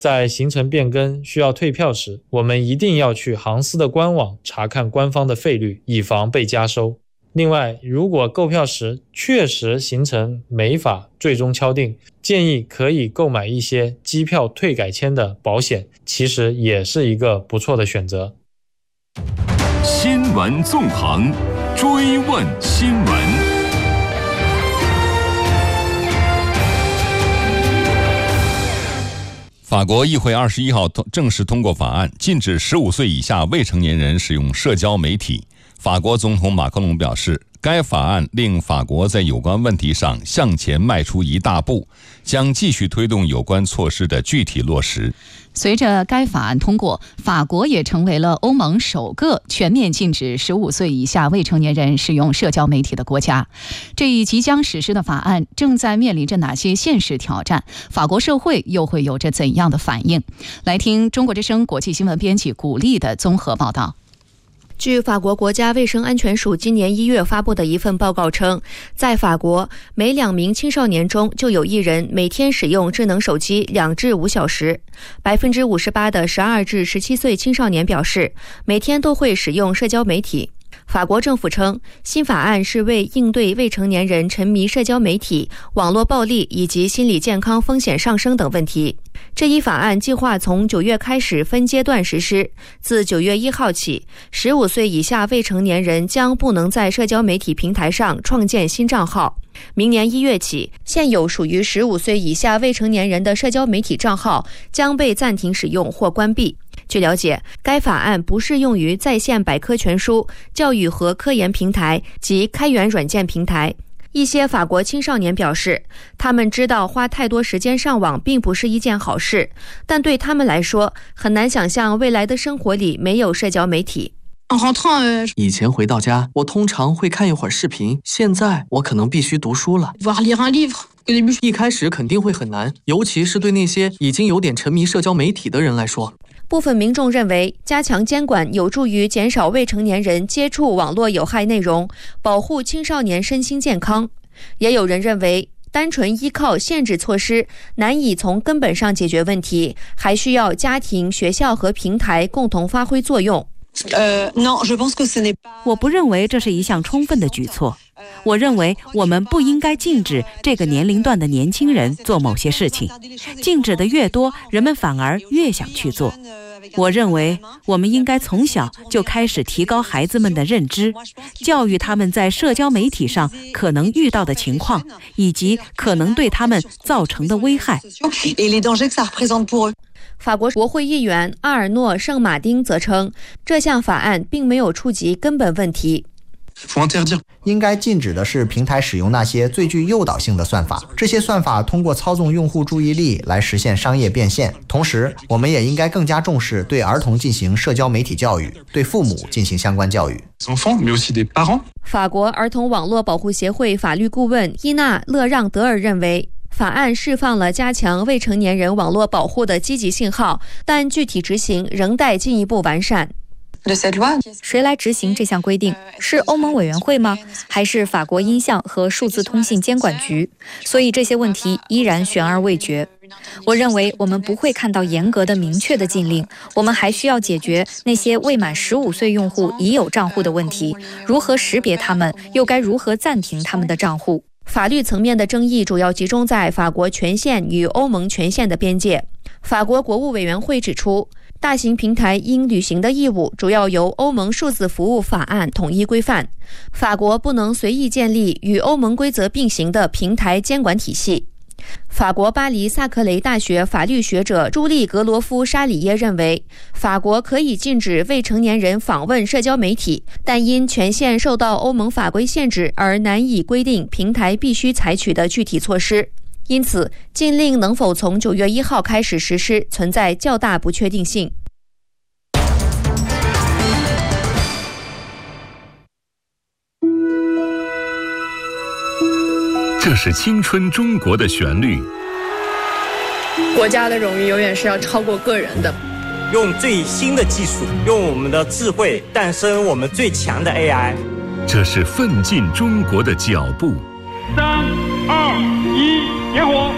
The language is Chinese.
在行程变更需要退票时，我们一定要去航司的官网查看官方的费率，以防被加收。另外，如果购票时确实行程没法最终敲定，建议可以购买一些机票退改签的保险，其实也是一个不错的选择。 新闻纵横，追问新闻。法国议会21号正式通过法案，禁止15岁以下未成年人使用社交媒体。法国总统马克龙表示，该法案令法国在有关问题上向前迈出一大步，将继续推动有关措施的具体落实。 随着该法案通过，法国也成为了欧盟首个全面禁止15岁以下未成年人使用社交媒体的国家。这一即将实施的法案正在面临着哪些现实挑战？法国社会又会有着怎样的反应？来听中国之声国际新闻编辑古丽的综合报道。 据法国国家卫生安全署今年1月发布的一份报告称，在法国每2名青少年中就有1人每天使用智能手机2至5小时。58%的12至17岁青少年表示，每天都会使用社交媒体。法国政府称，新法案是为应对未成年人沉迷社交媒体、网络暴力以及心理健康风险上升等问题。这一法案计划从9月开始分阶段实施，自9月1号起，15岁以下未成年人将不能在社交媒体平台上创建新账号。明年1月起，现有属于15岁以下未成年人的社交媒体账号将被暂停使用或关闭。据了解，该法案不适用于在线百科全书、教育和科研平台及开源软件平台。一些法国青少年表示，他们知道花太多时间上网并不是一件好事，但对他们来说，很难想象未来的生活里没有社交媒体。 以前回到家，我通常会看一会儿视频，现在我可能必须读书了。一开始肯定会很难，尤其是对那些已经有点沉迷社交媒体的人来说。 部分民众认为，加强监管有助于减少未成年人接触网络有害内容，保护青少年身心健康。也有人认为，单纯依靠限制措施难以从根本上解决问题，还需要家庭、学校和平台共同发挥作用。 我不认为这是一项充分的举措。我认为我们不应该禁止这个年龄段的年轻人做某些事情，禁止的越多，人们反而越想去做。我认为我们应该从小就开始提高孩子们的认知，教育他们在社交媒体上可能遇到的情况，以及可能对他们造成的危害。 法国国会议员阿尔诺·圣马丁则称，这项法案并没有触及根本问题。 应该禁止的是平台使用那些最具诱导性的算法，这些算法通过操纵用户注意力来实现商业变现。同时，我们也应该更加重视对儿童进行社交媒体教育，对父母进行相关教育。 法国儿童网络保护协会法律顾问伊娜·勒让德尔认为，法案释放了加强未成年人网络保护的积极信号，但具体执行仍待进一步完善。 谁来执行这项规定？是欧盟委员会吗？还是法国音像和数字通信监管局？所以这些问题依然悬而未决。我认为我们不会看到严格的明确的禁令，我们还需要解决那些未满15岁用户已有账户的问题，如何识别他们，又该如何暂停他们的账户。 法律层面的争议主要集中在法国权限与欧盟权限的边界。法国国务委员会指出，大型平台应履行的义务主要由欧盟数字服务法案统一规范，法国不能随意建立与欧盟规则并行的平台监管体系。法国巴黎萨克雷大学法律学者朱利格罗夫沙里耶认为，法国可以禁止未成年人访问社交媒体，但因权限受到欧盟法规限制而难以规定平台必须采取的具体措施。因此，禁令能否从9月1号开始实施，存在较大不确定性。 这是青春中国的旋律。 国家的荣誉永远是要超过个人的。 用最新的技术，用我们的智慧，诞生我们最强的 AI。 这是奋进中国的脚步。 3、2、1，点火！